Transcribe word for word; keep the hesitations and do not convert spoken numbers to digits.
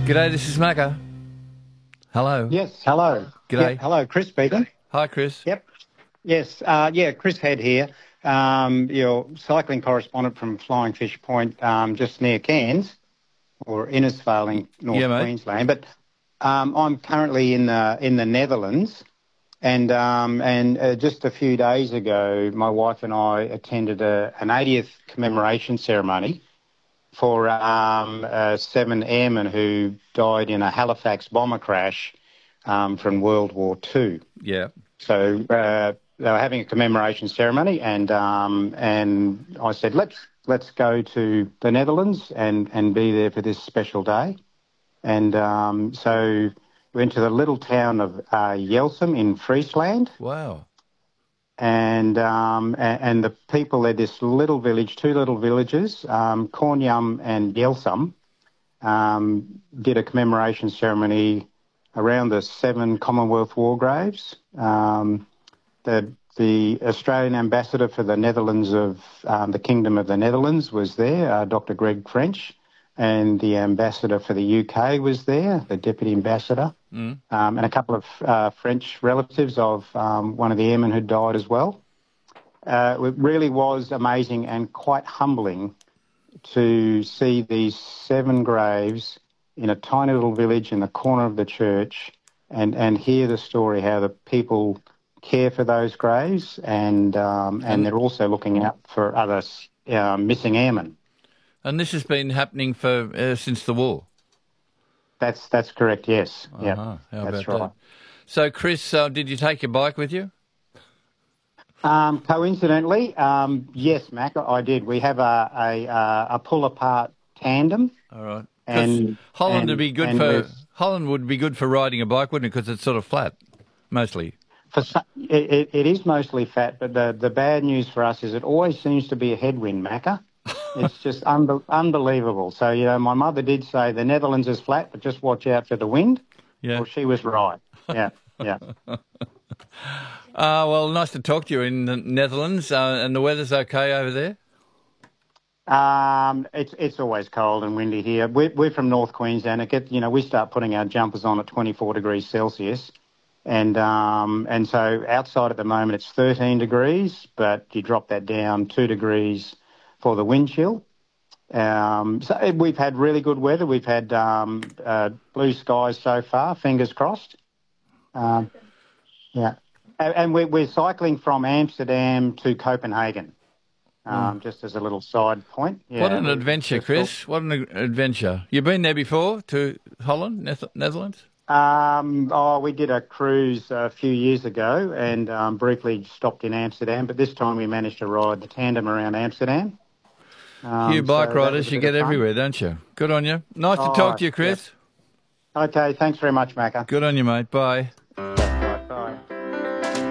G'day, this is Macca. Hello. Yes, hello. G'day. Yeah, hello, Chris speaking. Hi, Chris. Yep. Yes, uh, yeah, Chris Head here. Um, your cycling correspondent from Flying Fish Point, um, just near Cairns, or Innisfail in North Yeah, mate. Queensland. But um, I'm currently in the in the Netherlands, and um, and uh, just a few days ago, my wife and I attended a, an eightieth commemoration ceremony for um, uh, seven airmen who died in a Halifax bomber crash um, from World War Two. Yeah. So uh, they were having a commemoration ceremony, and um, and I said, let's let's go to the Netherlands and, and be there for this special day. And um, so we went to the little town of uh, Jelsum in Friesland. Wow. And, um, and and the people there, this little village, two little villages, um, Cornyum and Jelsum, um, did a commemoration ceremony around the seven Commonwealth war graves. Um, the the Australian ambassador for the Netherlands of um, the Kingdom of the Netherlands was there, uh, Doctor Greg French, and the ambassador for the U K was there, the deputy ambassador. Mm. Um, and a couple of uh, French relatives of um, one of the airmen who died as well. Uh, it really was amazing and quite humbling to see these seven graves in a tiny little village in the corner of the church and, and hear the story how the people care for those graves and um, and they're also looking out for other uh, missing airmen. And this has been happening for uh, since the war? That's that's correct, yes. Uh-huh. Yeah, How that's about right. that? So, Chris, uh, did you take your bike with you? Um, coincidentally, um, yes, Mac, I did. We have a a, uh, a pull apart tandem. All right. Because And Holland and, would be good and for we've- Holland would be good for riding a bike, wouldn't it? Because it's sort of flat, mostly. For some, it, it, it is mostly fat, but the, the bad news for us is it always seems to be a headwind, Macca. It's just unbe- unbelievable. So, you know, my mother did say the Netherlands is flat, but just watch out for the wind. Yeah. Well, she was right. Yeah, yeah. Uh, well, nice to talk to you in the Netherlands, uh, and the weather's okay over there? Um, it's it's always cold and windy here. We're, we're from North Queensland. It get, you know, we start putting our jumpers on at twenty-four degrees Celsius. And um, and so outside at the moment it's thirteen degrees, but you drop that down two degrees for the wind chill. Um, so we've had really good weather. We've had um, uh, blue skies so far, fingers crossed. Um, yeah. And, and we're, we're cycling from Amsterdam to Copenhagen, um, mm. just as a little side point. Yeah, what an adventure, Chris. What an adventure. You've been there before, to Holland, Netherlands? Um, oh, we did a cruise a few years ago and um, briefly stopped in Amsterdam, but this time we managed to ride the tandem around Amsterdam. Um, you bike so riders, you get everywhere, don't you? Good on you. Nice oh, to talk to you, Chris. Yeah. Okay, thanks very much, Macca. Good on you, mate. Bye.